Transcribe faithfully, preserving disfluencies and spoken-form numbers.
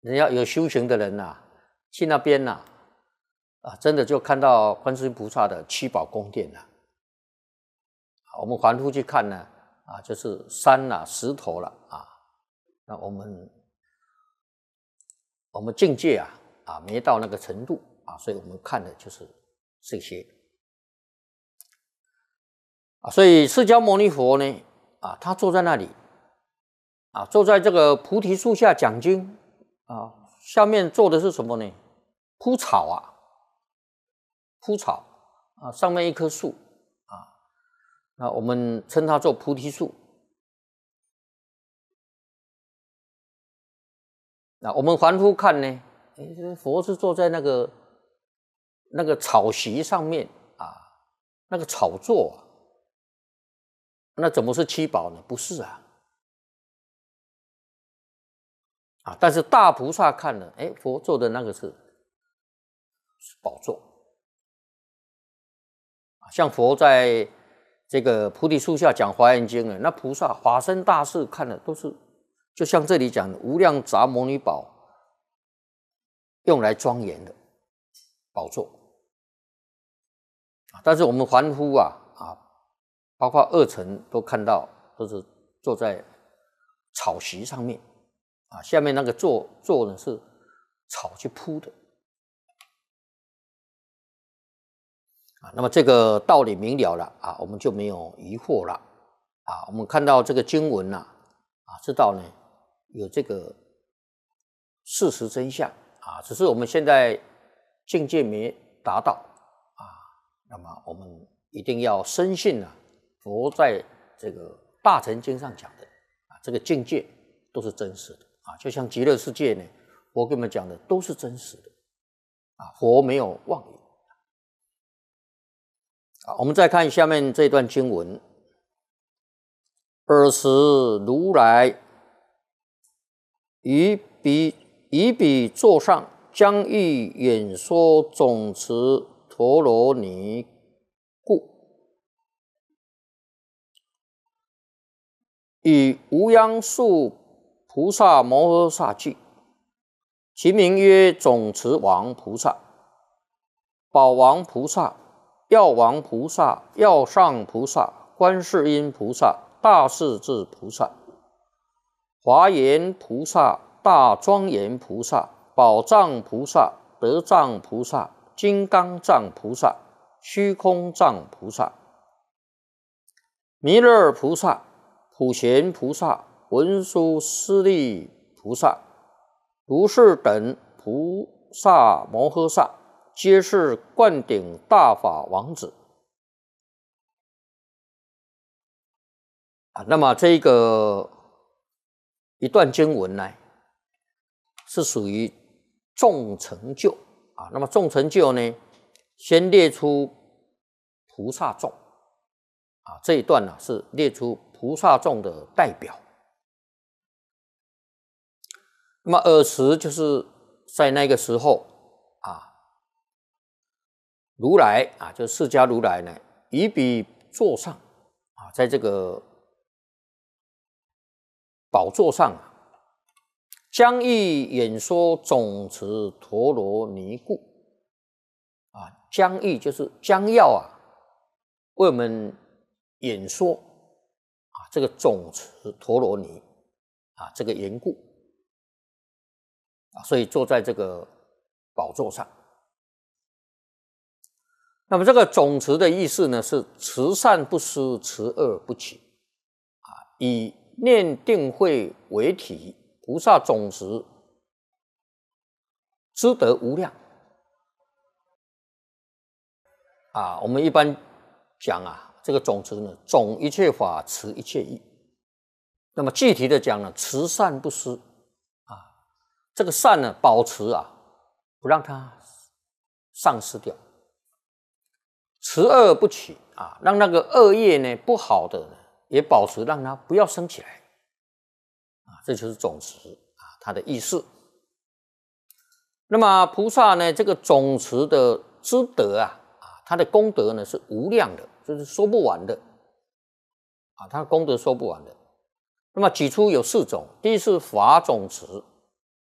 人家有修行的人呐、啊，去那边呐、啊，啊，真的就看到观世音菩萨的七宝宫殿了。我们凡夫去看呢，啊，就是山啦、啊、石头啦，啊，那我们我们境界啊，啊，没到那个程度啊，所以我们看的就是这些。啊，所以释迦牟尼佛呢，啊，他坐在那里，啊，坐在这个菩提树下讲经，啊，下面坐的是什么呢？铺草啊，铺草啊，上面一棵树啊，那我们称它做菩提树。那我们凡夫看呢，佛是坐在那个那个草席上面啊，那个草座啊。那怎么是七宝呢？不是啊，啊！但是大菩萨看了，哎，佛坐的那个是宝座，像佛在这个菩提树下讲华严经呢，那菩萨法身大士看了都是，就像这里讲的无量杂摩尼宝，用来庄严的宝座。但是我们凡夫啊，啊。包括二乘都看到，都是坐在草席上面啊，下面那个座座呢是草去铺的啊。那么这个道理明了了啊，我们就没有疑惑了啊。我们看到这个经文呐啊，知道呢有这个事实真相啊，只是我们现在境界没达到啊。那么我们一定要深信啊。佛在这个大乘经上讲的啊，这个境界都是真实的啊，就像极乐世界呢，佛跟我们讲的都是真实的啊，佛没有妄语啊。我们再看下面这段经文：尔时如来于彼于彼座上，将欲演说总持陀罗尼故。以无央数菩萨摩诃萨句，其名曰总持王菩萨、宝王菩萨、药王菩萨、药上菩萨、观世音菩萨、大势至菩萨、华严菩萨、大庄严菩萨、宝藏菩萨、德藏菩萨、金刚藏菩萨、虚空藏菩萨、弥勒菩萨、普贤菩萨、文殊师利菩萨、如是等菩萨摩诃萨，皆是灌顶大法王子啊。那么这个一段经文呢，是属于众成就啊。那么众成就呢，先列出菩萨众啊，这一段呢是列出菩萨众的代表。那么尔时就是在那个时候啊，如来啊，就释迦如来呢，于彼座上啊，在这个宝座上啊，将欲演说总持陀罗尼故啊，将欲就是将要啊，为我们演说啊，这个总持陀罗尼啊，这个缘故啊，所以坐在这个宝座上。那么这个总持的意思呢，是慈善不施，慈恶不起啊，以念定慧为体，菩萨总持资德无量啊。我们一般讲啊，这个总持呢，总一切法，持一切义。那么具体的讲呢，慈善不施啊，这个善呢，保持啊，不让它丧失掉；慈恶不起啊，让那个恶业呢，不好的呢，也保持，让它不要生起来啊，这就是总持啊，它的意思。那么菩萨呢，这个总持的资德啊，啊，他的功德呢是无量的，就是说不完的啊，他的功德说不完的。那么举出有四种，第一是法总持